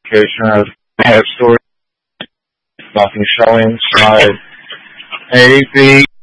Location. I have stories, nothing showing. Side A, B.